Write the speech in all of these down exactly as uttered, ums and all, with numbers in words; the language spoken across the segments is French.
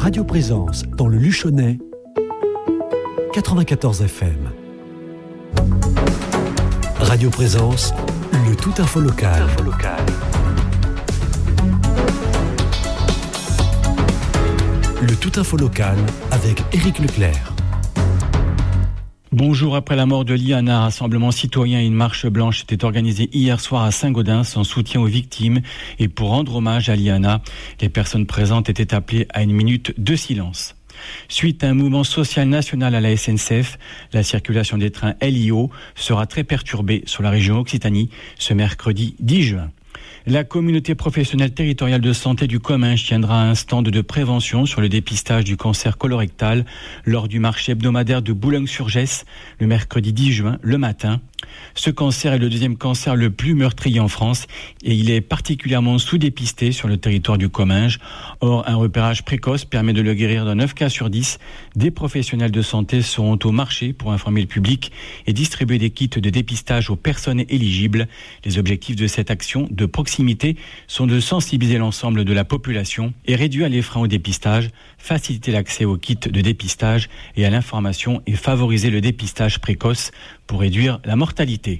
Radio Présence dans le Luchonnais, quatre-vingt-quatorze F M. Radio Présence, le tout info local. Info local. Le tout info local avec Éric Leclerc. Bonjour. Après la mort de Lee, un rassemblement citoyen et une marche blanche était organisée hier soir à Saint-Gaudens en soutien aux victimes et pour rendre hommage à Liana. Les personnes présentes étaient appelées à une minute de silence. Suite à un mouvement social national à la S N C F, la circulation des trains L I O sera très perturbée sur la région Occitanie ce mercredi dix juin. La communauté professionnelle territoriale de santé du Comminges tiendra un stand de prévention sur le dépistage du cancer colorectal lors du marché hebdomadaire de Boulogne-sur-Gesse le mercredi dix juin, le matin. Ce cancer est le deuxième cancer le plus meurtrier en France et il est particulièrement sous-dépisté sur le territoire du Comminges. Or, un repérage précoce permet de le guérir dans neuf cas sur dix. Des professionnels de santé seront au marché pour informer le public et distribuer des kits de dépistage aux personnes éligibles. Les objectifs de cette action de proximité sont de sensibiliser l'ensemble de la population et réduire les freins au dépistage, faciliter l'accès aux kits de dépistage et à l'information et favoriser le dépistage précoce pour réduire la mortalité.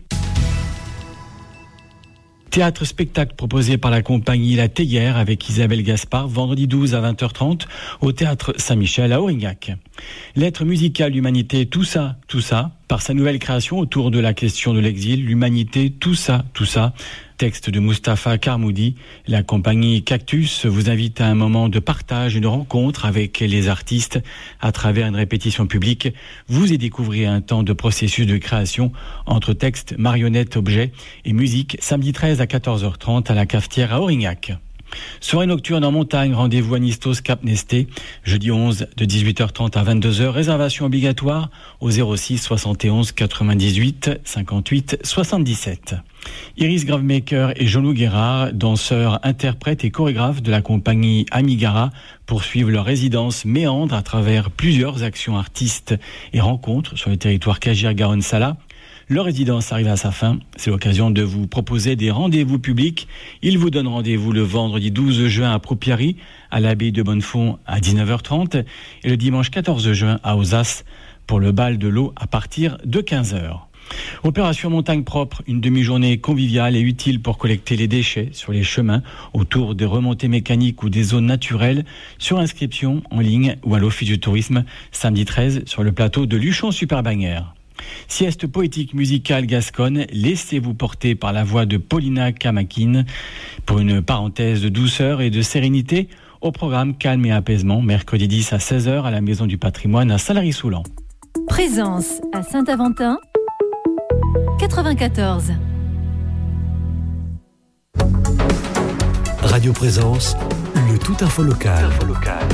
Théâtre-spectacle proposé par la compagnie La Théière avec Isabelle Gaspard, vendredi douze à vingt heures trente au Théâtre Saint-Michel à Aurignac. Lettre musicale, l'humanité, tout ça, tout ça, par sa nouvelle création autour de la question de l'exil, l'humanité, tout ça, tout ça. Texte de Mustapha Karmoudi. La compagnie Cactus vous invite à un moment de partage et de rencontre avec les artistes à travers une répétition publique. Vous y découvrez un temps de processus de création entre texte, marionnettes, objets et musique samedi treize à quatorze heures trente à la cafetière à Aurignac. Soirée nocturne en montagne, rendez-vous à Nistos Cap Nesté, jeudi onze de dix-huit heures trente à vingt-deux heures, réservation obligatoire au zéro six soixante et onze quatre-vingt-dix-huit cinquante-huit soixante-dix-sept. Iris Gravemaker et Jean-Loup Guérard, danseurs, interprètes et chorégraphes de la compagnie Amigara, poursuivent leur résidence méandre à travers plusieurs actions artistes et rencontres sur le territoire Cagir-Garonne-Sala. Leur résidence arrive à sa fin. C'est l'occasion de vous proposer des rendez-vous publics. Ils vous donnent rendez-vous le vendredi douze juin à Propiary, à l'abbaye de Bonnefond à dix-neuf heures trente et le dimanche quatorze juin à Ozas pour le bal de l'eau à partir de quinze heures. Opération Montagne Propre, une demi-journée conviviale et utile pour collecter les déchets sur les chemins autour des remontées mécaniques ou des zones naturelles, sur inscription en ligne ou à l'Office du tourisme, samedi treize sur le plateau de Luchon-Super-Bagnères. Sieste poétique musicale gasconne, laissez-vous porter par la voix de Paulina Kamakine pour une parenthèse de douceur et de sérénité au programme Calme et Apaisement, mercredi dix à seize heures à la Maison du Patrimoine à Salary-Soulan. Présence à Saint-Aventin, quatre-vingt-quatorze. Radio Présence, le tout info local. Info local.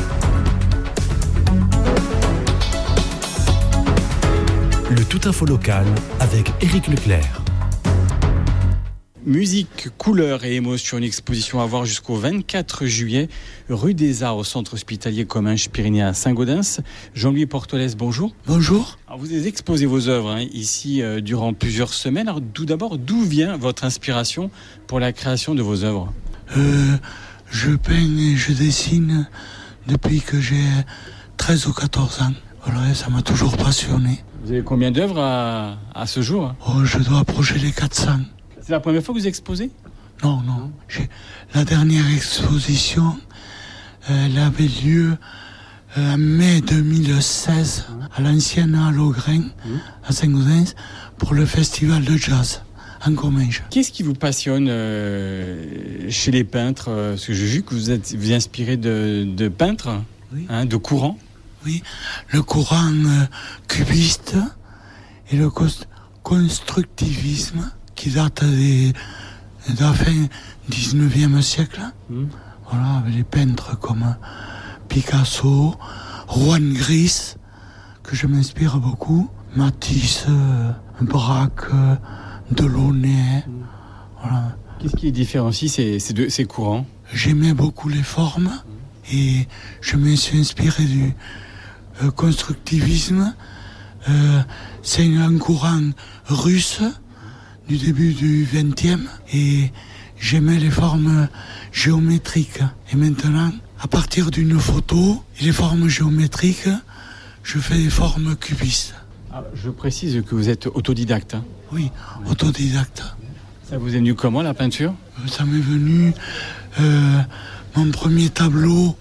Le tout info local avec Éric Leclerc. Musique, couleurs et émotions, une exposition à voir jusqu'au vingt-quatre juillet, rue des Arts au centre hospitalier Comminges-Pyrénées à Saint-Gaudens. Jean-Louis Portolès, bonjour. Bonjour. Alors, vous avez exposé vos œuvres hein, ici euh, durant plusieurs semaines. Alors, tout d'abord, d'où vient votre inspiration pour la création de vos œuvres ? euh, Je peins et je dessine depuis que j'ai treize ou quatorze ans. Voilà, ça m'a toujours passionné. Vous avez combien d'œuvres à, à ce jour ? Oh, je dois approcher les quatre cents. C'est la première fois que vous exposez ? Non, non. J'ai... La dernière exposition, elle avait lieu en mai deux mille seize à l'ancienne halle au Grain, à Saint-Gaudens, pour le festival de jazz en Comminges. Qu'est-ce qui vous passionne euh, chez les peintres ? Parce que j'ai vu que vous êtes vous inspiré de, de peintres, oui. hein, de courants. Oui, le courant euh, cubiste et le cost- constructivisme qui date des, de la fin du dix-neuvième siècle. Mmh. Voilà, avec des peintres comme Picasso, Juan Gris, que je m'inspire beaucoup, Matisse, euh, Braque, euh, Delaunay. Mmh. Voilà. Qu'est-ce qui les différencie ces, ces, deux, ces courants ? J'aimais beaucoup les formes mmh. et je me suis inspiré du Euh, constructivisme. Euh, c'est un courant russe du début du vingtième et j'aimais les formes géométriques. Et maintenant, à partir d'une photo et les formes géométriques, je fais des formes cubistes. Alors, je précise que vous êtes autodidacte. Hein. Oui, autodidacte. Ça vous est venu comment, la peinture ? Ça m'est venu... Euh, mon premier tableau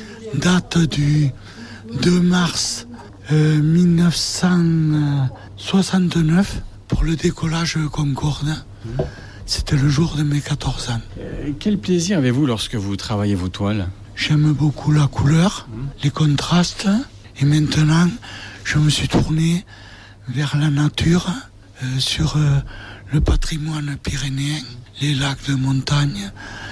date du deux mars euh, dix-neuf cent soixante-neuf pour le décollage Concorde. Mmh. C'était le jour de mes quatorze ans. Euh, quel plaisir avez-vous lorsque vous travaillez vos toiles ? J'aime beaucoup la couleur, mmh. les contrastes. Et maintenant, je me suis tourné vers la nature, euh, sur euh, le patrimoine pyrénéen, les lacs de montagne,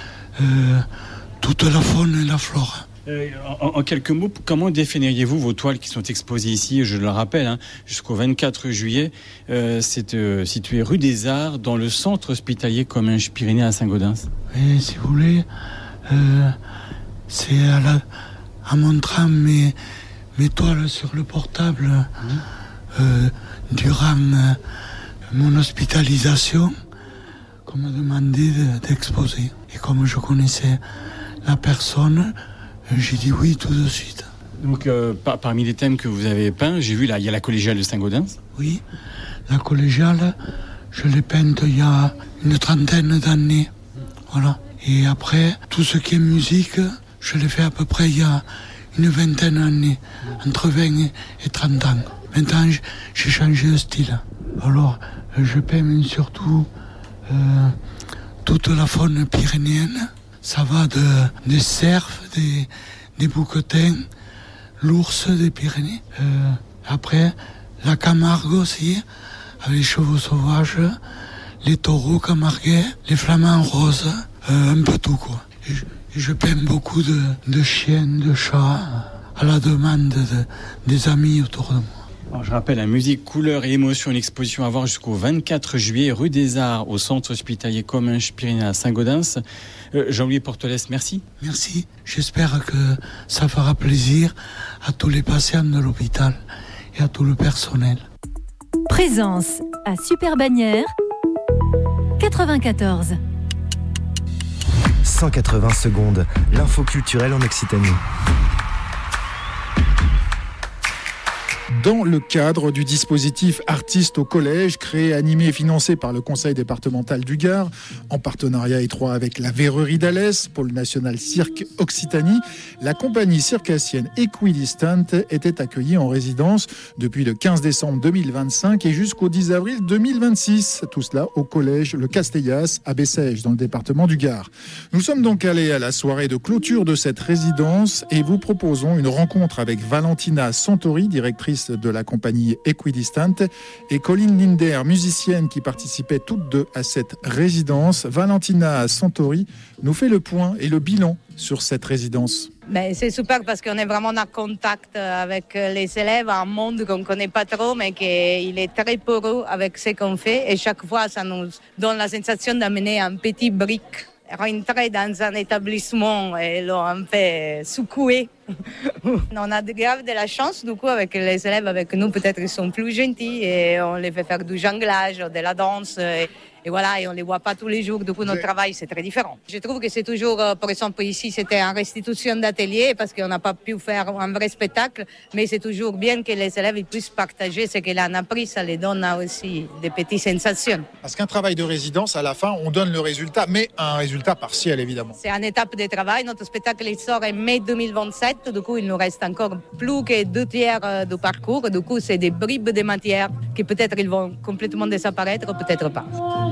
euh, toute la faune et la flore. Euh, en, en quelques mots, comment définiriez-vous vos toiles qui sont exposées ici, je le rappelle, hein, jusqu'au vingt-quatre juillet, euh, c'est euh, situé rue des Arts, dans le centre hospitalier Comminges Pyrénées à Saint-Gaudens. Et si vous voulez, euh, c'est à la, en montrant mes, mes toiles sur le portable mmh. euh, durant euh, mon hospitalisation qu'on m'a demandé de, d'exposer. Et comme je connaissais la personne, j'ai dit oui tout de suite. Donc euh, par, parmi les thèmes que vous avez peints, j'ai vu là, il y a la collégiale de Saint-Gaudens. Oui, la collégiale, je l'ai peinte il y a une trentaine d'années. Voilà. Et après, tout ce qui est musique, je l'ai fait à peu près il y a une vingtaine d'années, entre vingt et trente ans. Maintenant, j'ai changé de style. Alors, je peins surtout euh, toute la faune pyrénéenne. Ça va de, des cerfs, des, des bouquetins, l'ours des Pyrénées. Euh, après, la Camargue aussi, avec les chevaux sauvages, les taureaux camarguais, les flamands roses, euh, un peu tout quoi. Et je, et je peins beaucoup de, de chiens, de chats, à la demande de, des amis autour de moi. Alors, je rappelle, la musique, couleur et émotion, une exposition à voir jusqu'au vingt-quatre juillet, rue des Arts, au centre hospitalier Comminges Pyrénées à Saint-Gaudens. Euh, Jean-Louis Portelès, merci. Merci. J'espère que ça fera plaisir à tous les patients de l'hôpital et à tout le personnel. Présence à Super-Bagnères, quatre-vingt-quatorze. cent quatre-vingts secondes, l'info culturelle en Occitanie. Dans le cadre du dispositif Artistes au collège, créé, animé et financé par le Conseil départemental du Gard, en partenariat étroit avec la Verrerie d'Alès, Pôle national Cirque Occitanie, la compagnie circassienne Equidistant était accueillie en résidence depuis le quinze décembre deux mille vingt-cinq et jusqu'au dix avril deux mille vingt-six. Tout cela au collège Le Castellas à Bessèges, dans le département du Gard. Nous sommes donc allés à la soirée de clôture de cette résidence et vous proposons une rencontre avec Valentina Santori, directrice de la compagnie Equidistant, et Colline Linder, musicienne qui participait toutes deux à cette résidence. Valentina Santori nous fait le point et le bilan sur cette résidence. Mais c'est super parce qu'on est vraiment en contact avec les élèves, un monde qu'on ne connaît pas trop, mais qui est très poreux avec ce qu'on fait. Et chaque fois, ça nous donne la sensation d'amener un petit brick, rentrer dans un établissement et l'ont un peu secoué. On a grave de la chance, du coup, avec les élèves avec nous, peut-être ils sont plus gentils et on les fait faire du jonglage, de la danse. Et, et voilà, et on ne les voit pas tous les jours, du coup, notre travail, c'est très différent. Je trouve que c'est toujours, par exemple, ici, c'était en restitution d'atelier parce qu'on n'a pas pu faire un vrai spectacle, mais c'est toujours bien que les élèves ils puissent partager ce qu'ils ont appris, ça les donne aussi des petites sensations. Parce qu'un travail de résidence, à la fin, on donne le résultat, mais un résultat partiel, évidemment. C'est une étape de travail. Notre spectacle il sort en mai deux mille vingt-sept. Du coup, il nous reste encore plus que deux tiers du parcours. Du coup, c'est des bribes de matière qui peut-être ils vont complètement disparaître, peut-être pas.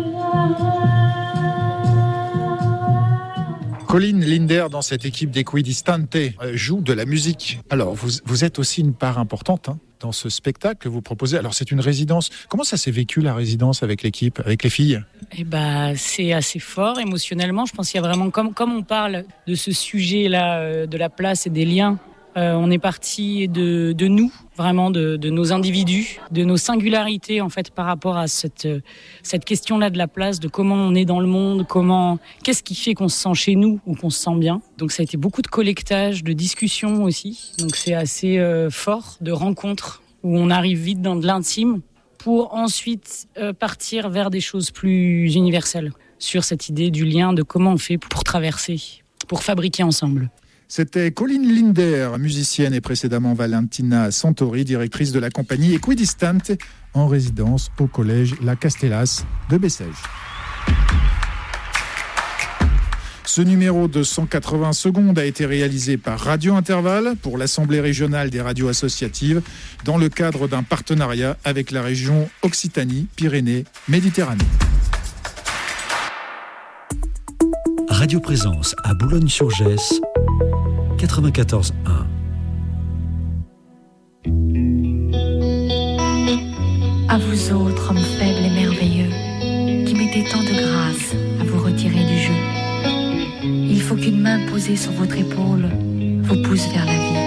Colline Linder, dans cette équipe d'Equidistante, joue de la musique. Alors, vous, vous êtes aussi une part importante hein, dans ce spectacle que vous proposez. Alors, c'est une résidence. Comment ça s'est vécu, la résidence, avec l'équipe, avec les filles ? Eh ben, c'est assez fort émotionnellement. Je pense qu'il y a vraiment, comme, comme on parle de ce sujet-là, euh, de la place et des liens, euh, on est parti de, de nous, vraiment de, de nos individus, de nos singularités en fait par rapport à cette, cette question-là de la place, de comment on est dans le monde, comment, qu'est-ce qui fait qu'on se sent chez nous ou qu'on se sent bien. Donc ça a été beaucoup de collectage, de discussions aussi. Donc c'est assez euh, fort, de rencontres où on arrive vite dans de l'intime pour ensuite euh, partir vers des choses plus universelles. sur cette idée du lien, de comment on fait pour traverser, pour fabriquer ensemble. C'était Colline Linder, musicienne, et précédemment Valentina Santori, directrice de la compagnie Equidistante, en résidence au collège La Castellas de Bessèges. Ce numéro de cent quatre-vingts secondes a été réalisé par Radio Intervalle pour l'Assemblée régionale des radios associatives dans le cadre d'un partenariat avec la région Occitanie-Pyrénées-Méditerranée. Radio Présence à Boulogne-sur-Gesse, quatre-vingt-quatorze un. À vous autres, hommes faibles et merveilleux, qui mettez tant de grâce à vous retirer du jeu. Il faut qu'une main posée sur votre épaule vous pousse vers la vie.